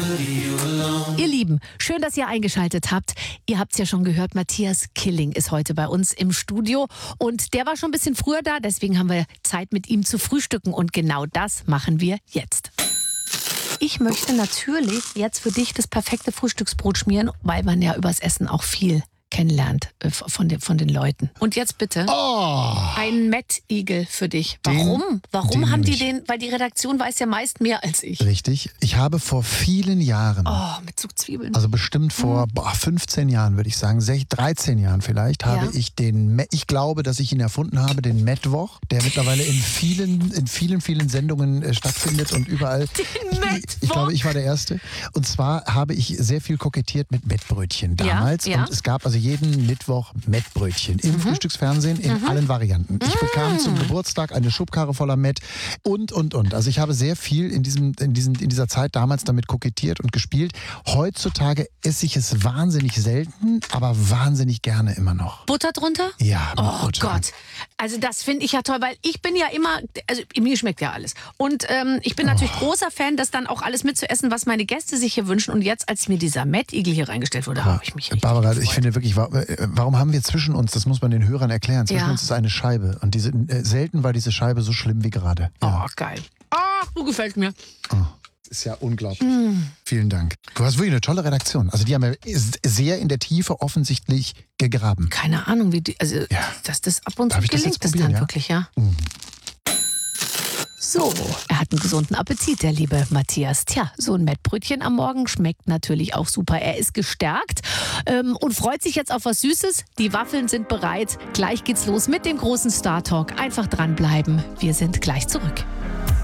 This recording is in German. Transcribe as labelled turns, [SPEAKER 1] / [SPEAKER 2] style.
[SPEAKER 1] Ihr Lieben, schön, dass ihr eingeschaltet habt. Ihr habt es ja schon gehört, Matthias Killing ist heute bei uns im Studio. Und der war schon ein bisschen früher da, deswegen haben wir Zeit, mit ihm zu frühstücken. Und genau das machen wir jetzt. Ich möchte natürlich jetzt für dich das perfekte Frühstücksbrot schmieren, weil man ja übers Essen auch viel kennenlernt von den Leuten. Und jetzt bitte ein Mettigel für dich. Warum? Warum haben die den? Weil die Redaktion weiß ja meist mehr als ich.
[SPEAKER 2] Richtig. Ich habe vor vielen Jahren,
[SPEAKER 1] Mit Zuckzwiebeln.
[SPEAKER 2] also bestimmt vor 15 Jahren, würde ich sagen, 13 Jahren vielleicht, habe ich ich glaube, dass ich ihn erfunden habe, den Mettwoch, der mittlerweile in vielen Sendungen stattfindet und überall. Ich glaube, ich war der Erste. Und zwar habe ich sehr viel kokettiert mit Mettbrötchen damals.
[SPEAKER 1] Ja.
[SPEAKER 2] Und es gab also jeden Mittwoch Mettbrötchen im Frühstücksfernsehen in allen Varianten. Ich bekam zum Geburtstag eine Schubkarre voller Mett und. Also ich habe sehr viel in dieser Zeit damals damit kokettiert und gespielt. Heutzutage esse ich es wahnsinnig selten, aber wahnsinnig gerne immer noch.
[SPEAKER 1] Butter drunter?
[SPEAKER 2] Ja, mit
[SPEAKER 1] Oh
[SPEAKER 2] Butter.
[SPEAKER 1] Gott. Also das finde ich ja toll, weil ich bin ja immer, also mir schmeckt ja alles. Und ich bin natürlich großer Fan, das dann auch alles mitzuessen, was meine Gäste sich hier wünschen. Und jetzt, als mir dieser Mettigel hier reingestellt wurde, habe ich mich richtig
[SPEAKER 2] Barbara,
[SPEAKER 1] gefreut.
[SPEAKER 2] ich finde wirklich, warum haben wir zwischen uns, das muss man den Hörern erklären, zwischen uns ist eine Scheibe. Und selten war diese Scheibe so schlimm wie gerade. Ja.
[SPEAKER 1] Oh, geil. So gefällt mir.
[SPEAKER 2] Ist ja unglaublich. Vielen Dank. Du hast wirklich eine tolle Redaktion. Also die haben ja sehr in der Tiefe offensichtlich gegraben.
[SPEAKER 1] Keine Ahnung, wie die, also dass das ab und zu
[SPEAKER 2] Darf ich das
[SPEAKER 1] gelingt,
[SPEAKER 2] jetzt
[SPEAKER 1] das
[SPEAKER 2] probieren,
[SPEAKER 1] dann
[SPEAKER 2] ja?
[SPEAKER 1] wirklich, ja. So, er hat einen gesunden Appetit, der liebe Matthias. Tja, so ein Mettbrötchen am Morgen schmeckt natürlich auch super. Er ist gestärkt und freut sich jetzt auf was Süßes. Die Waffeln sind bereit. Gleich geht's los mit dem großen Star Talk. Einfach dranbleiben. Wir sind gleich zurück.